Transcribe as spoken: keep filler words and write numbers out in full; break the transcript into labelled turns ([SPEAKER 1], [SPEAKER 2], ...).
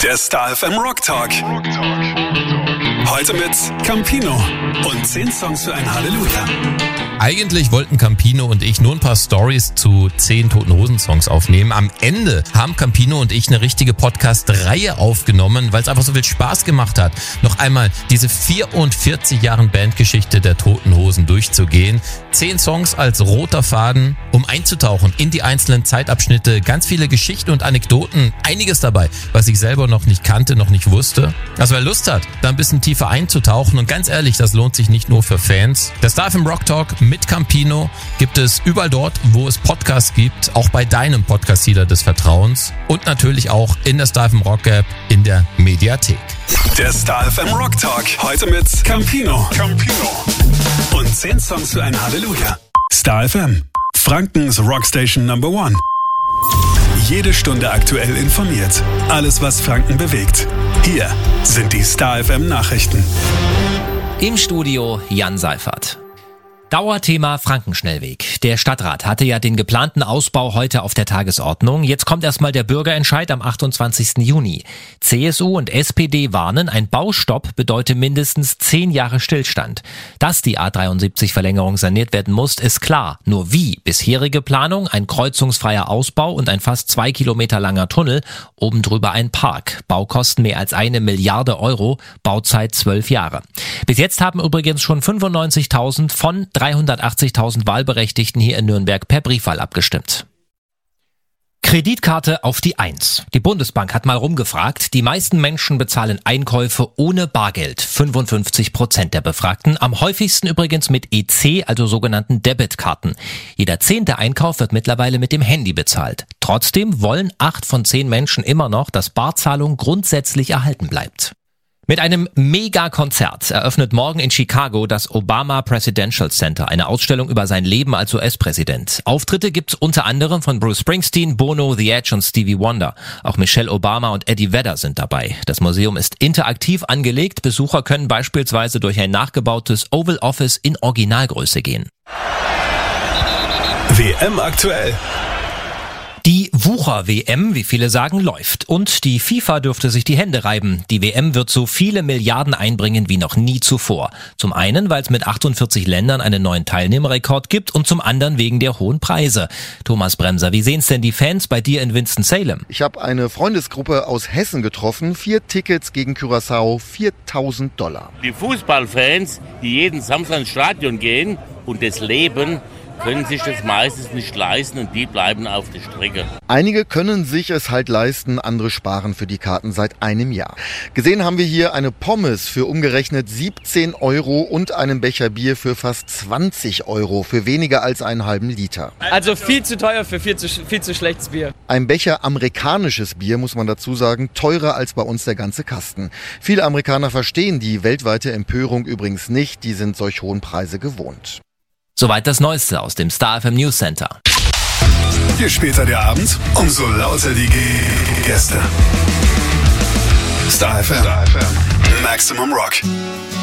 [SPEAKER 1] Der Star F M Rock Talk. Heute mit Campino und zehn Songs für ein Halleluja.
[SPEAKER 2] Eigentlich wollten Campino und ich nur ein paar Stories zu zehn Toten Hosen Songs aufnehmen. Am Ende haben Campino und ich eine richtige Podcast-Reihe aufgenommen, weil es einfach so viel Spaß gemacht hat, noch einmal diese vierundvierzig Jahre Bandgeschichte der Toten Hosen durchzugehen. Zehn Songs als roter Faden, um einzutauchen in die einzelnen Zeitabschnitte. Ganz viele Geschichten und Anekdoten, einiges dabei, was ich selber noch nicht kannte, noch nicht wusste. Also wer Lust hat, da ein bisschen tiefer einzutauchen, und ganz ehrlich, das lohnt sich nicht nur für Fans. Der Star F M Rock Talk mit Campino gibt es überall dort, wo es Podcasts gibt, auch bei deinem Podcast-Dealer des Vertrauens und natürlich auch in der Star F M Rock App in der Mediathek.
[SPEAKER 1] Der Star F M Rock Talk, heute mit Campino. Campino. Und zehn Songs für ein Halleluja. Star F M, Frankens Rockstation Number One. Jede Stunde aktuell informiert. Alles, was Franken bewegt. Hier sind die Star F M Nachrichten.
[SPEAKER 3] Im Studio Jan Seifert. Dauerthema Frankenschnellweg. Der Stadtrat hatte ja den geplanten Ausbau heute auf der Tagesordnung. Jetzt kommt erstmal der Bürgerentscheid am achtundzwanzigsten Juni. C S U und S P D warnen, ein Baustopp bedeutet mindestens zehn Jahre Stillstand. Dass die A dreiundsiebzig-Verlängerung saniert werden muss, ist klar. Nur wie? Bisherige Planung, ein kreuzungsfreier Ausbau und ein fast zwei Kilometer langer Tunnel, oben drüber ein Park. Baukosten mehr als eine Milliarde Euro, Bauzeit zwölf Jahre. Bis jetzt haben übrigens schon fünfundneunzigtausend von dreihundertachtzigtausend Wahlberechtigten hier in Nürnberg per Briefwahl abgestimmt. Kreditkarte auf die Eins. Die Bundesbank hat mal rumgefragt. Die meisten Menschen bezahlen Einkäufe ohne Bargeld. fünfundfünfzig Prozent der Befragten. Am häufigsten übrigens mit E C, also sogenannten Debitkarten. Jeder zehnte Einkauf wird mittlerweile mit dem Handy bezahlt. Trotzdem wollen acht von zehn Menschen immer noch, dass Barzahlung grundsätzlich erhalten bleibt. Mit einem Mega-Konzert eröffnet morgen in Chicago das Obama Presidential Center, eine Ausstellung über sein Leben als U S-Präsident. Auftritte gibt's unter anderem von Bruce Springsteen, Bono, The Edge und Stevie Wonder. Auch Michelle Obama und Eddie Vedder sind dabei. Das Museum ist interaktiv angelegt. Besucher können beispielsweise durch ein nachgebautes Oval Office in Originalgröße gehen.
[SPEAKER 1] W M aktuell.
[SPEAKER 3] Die Wucher-W M, wie viele sagen, läuft. Und die FIFA dürfte sich die Hände reiben. Die W M wird so viele Milliarden einbringen wie noch nie zuvor. Zum einen, weil es mit achtundvierzig Ländern einen neuen Teilnehmerrekord gibt, und zum anderen wegen der hohen Preise. Thomas Bremser, wie sehen's denn die Fans bei dir in Winston-Salem?
[SPEAKER 4] Ich habe eine Freundesgruppe aus Hessen getroffen. Vier Tickets gegen Curaçao, viertausend Dollar.
[SPEAKER 5] Die Fußballfans, die jeden Samstag ins Stadion gehen und das leben, können sich das meistens nicht leisten, und die bleiben auf der Strecke.
[SPEAKER 4] Einige können sich es halt leisten, andere sparen für die Karten seit einem Jahr. Gesehen haben wir hier eine Pommes für umgerechnet siebzehn Euro und einen Becher Bier für fast zwanzig Euro, für weniger als einen halben Liter.
[SPEAKER 6] Also viel zu teuer für viel zu, viel zu schlechtes Bier.
[SPEAKER 4] Ein Becher amerikanisches Bier, muss man dazu sagen, teurer als bei uns der ganze Kasten. Viele Amerikaner verstehen die weltweite Empörung übrigens nicht, die sind solch hohen Preise gewohnt.
[SPEAKER 3] Soweit das Neueste aus dem Star F M News Center.
[SPEAKER 1] Je später der Abend, umso lauter die Gäste. Star F M. Maximum Rock.